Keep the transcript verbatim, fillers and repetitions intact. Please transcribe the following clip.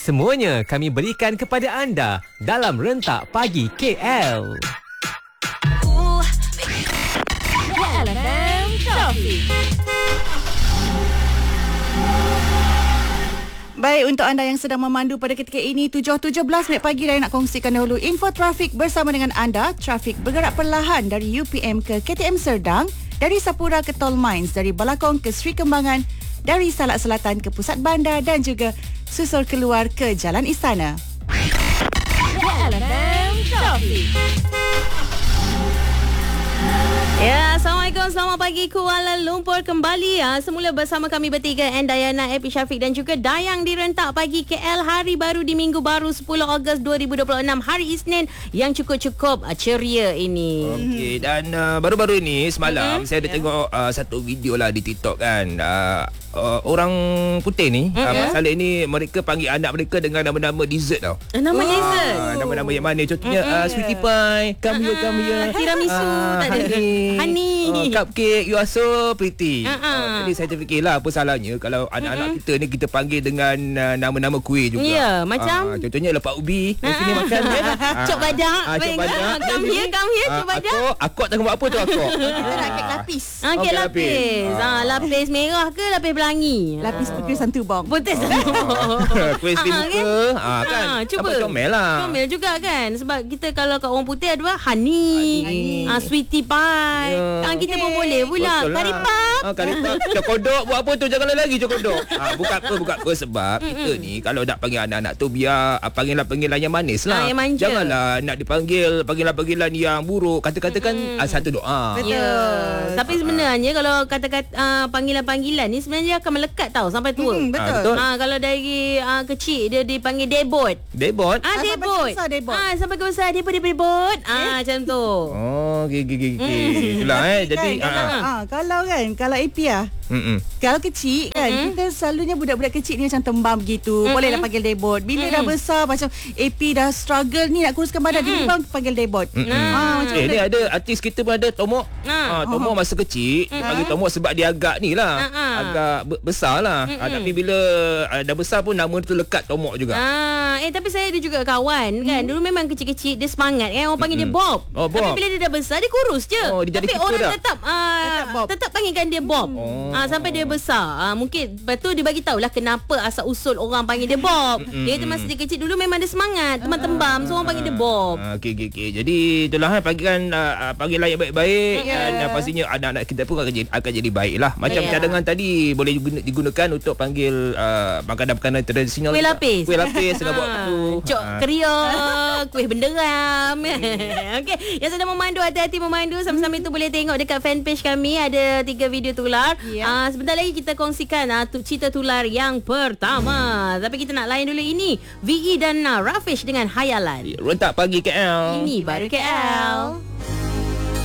Semuanya kami berikan kepada anda dalam Rentak Pagi K L. K L F M Traffic. Baik, untuk anda yang sedang memandu pada ketika ini, tujuh tujuh belas minit pagi, saya nak kongsikan dahulu info trafik bersama dengan anda. Trafik bergerak perlahan dari U P M ke K T M Serdang, dari Sapura ke Tol Mines, dari Balakong ke Sri Kembangan, dari Salak Selatan ke Pusat Bandar dan juga susul keluar ke Jalan Istana. K L F M Trafik. Ya, Assalamualaikum, selamat pagi Kuala Lumpur kembali ya. Semula bersama kami bertiga, N Dayana, Epi Syafiq dan juga Dayang di Rentak Pagi K L. Hari baru di minggu baru sepuluh Ogos dua ribu dua puluh enam, hari Isnin yang cukup-cukup uh, ceria ini. Okey, dan uh, baru-baru ini semalam mm-hmm. saya ada yeah. tengok uh, satu video lah di TikTok kan. Uh, uh, orang putih ni, mm-hmm. uh, masalah ini mereka panggil anak mereka dengan nama-nama dessert tau. Nama oh. dessert? Uh, nama-nama yang mana? Contohnya mm-hmm. uh, sweetie pie, come here, come here. Tiramisu, uh, tak ada. Honey. Uh, cupcake, you are so pretty. Uh-uh. Uh, jadi saya terfikirlah apa salahnya kalau anak-anak uh-uh. kita ni kita panggil dengan uh, nama-nama kuih juga. Ya, yeah, macam uh, contohnya lepak ubi, uh-uh. sini makan ya. Cok badak. Uh, cok badak. Come here, come here, cok badak. Aku, aku tengok buat apa tu aku? Kita nak kek lapis. Ah, kek lapis. Ah, lapis merah ke lapis pelangi? Lapis putih santu bong. Putih santu bong. Kuih slim ke? Ah kan. Cuba. Comel lah. Comel juga kan. Sebab kita kalau kat orang putih ada honey, ah sweetie pie. Kan kita pun boleh pula. Karipap. Ah, karipap. Cokodok buat apa tu? Jangan lagi cokodok. Ah, bukan apa, bukan apa sebab kita ni kalau nak panggil anak-anak tu biar panggilan panggilan yang manis lah. Ah, yang janganlah nak dipanggil panggilan-panggilan yang buruk. Kata-katakan mm-hmm. satu doa. Betul. Ya. Tapi sebenarnya kalau kata-kata uh, panggilan-panggilan ni sebenarnya akan melekat tau sampai tua. Hmm, betul. Ah, betul. Ah, kalau dari uh, kecil dia dipanggil debot. Debot? Ah, ah debot. Sampai debot. Ah, sampai ke besar debot debot debot. Ah, eh? Macam tu. Oh, okey okey okey. Itulah eh. Jadi kan, ah, ah, ah, kalau kan kalau A P ah. Mm-mm. Kalau kecil kan mm-hmm. kita selalunya budak-budak kecil ni macam tembam gitu. Mm-hmm. Bolehlah panggil debot. Bila mm-hmm. dah besar macam A P dah struggle ni nak kuruskan badan, mm-hmm. dia bang panggil debot. Mm-hmm. Ah, macam eh, ni ada artis kita pun ada Tomok. Ah, Tomok masa kecil mm-hmm. panggil Tomok sebab dia agak ni lah. Mm-hmm. Agak be- besar lah. Mm-hmm. Ah, tapi bila ah, dah besar pun nama tu lekat Tomok juga. Ah, eh tapi saya ada juga kawan kan. Dulu memang kecil-kecil dia semangat kan. Orang panggil mm-hmm. dia Bob. Oh, Bob. Tapi bila dia dah besar dia kurus je. Oh, dia tapi orang dah. tetap ah, tetap, tetap panggilkan dia Bob. Oh. Ah, sampai dia besar. Ah, mungkin betul dia bagi tahulah kenapa asal usul orang panggil dia Bob. Mm-hmm. Dia tu masa dia kecil dulu memang dia semangat, tembam-tembam, so orang panggil dia Bob. Ah, okey okey okey. Jadi itulah panggilan uh, panggilan yang baik-baik yeah. dan uh, pastinya anak-anak kita pun akan jadi, akan jadi baiklah. Macam yeah. cadangan tadi boleh digunakan untuk panggil uh, makanan-makanan tradisional. Kuih lapis. Kuih lapis dengan buat tu. Cok keriok, kuih benderam. Okey, yang sedang memandu hati-hati memandu. Sama-sama itu boleh tengok dekat fanpage kami ada tiga video tular. Yeah. Uh, sebentar lagi kita kongsikan uh, tu, cerita tular yang pertama. Tapi kita nak layan dulu ini V E dan uh, Rafish dengan Hayalan. Rentak Pagi K L. Ini baru K L.